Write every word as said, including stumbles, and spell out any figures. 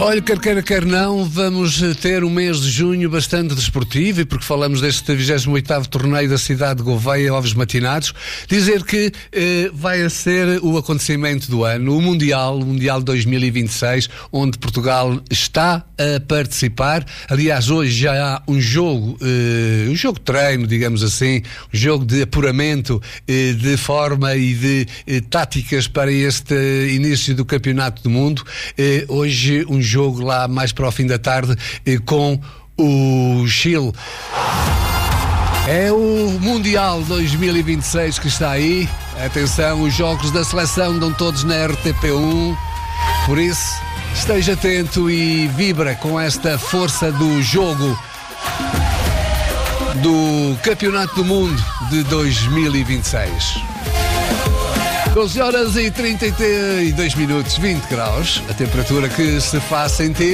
Olha, quer queira, quer não, vamos ter um mês de junho bastante desportivo, e porque falamos deste vigésimo oitavo torneio da cidade de Gouveia, Ovos Matinados, dizer que eh, vai ser o acontecimento do ano, o Mundial, o Mundial dois mil e vinte e seis, onde Portugal está a participar. Aliás, hoje já há um jogo, eh, um jogo de treino, digamos assim, um jogo de apuramento eh, de forma e de eh, táticas para este início do Campeonato do Mundo. Eh, hoje um jogo lá mais para o fim da tarde eh, com o Chile. É o Mundial dois mil e vinte e seis que está aí. Atenção, os jogos da seleção dão todos na R T P um. Por isso, esteja atento e vibra com esta força do jogo do Campeonato do Mundo de dois mil e vinte e seis. doze horas e trinta e dois minutos, vinte graus, a temperatura que se faz sentir.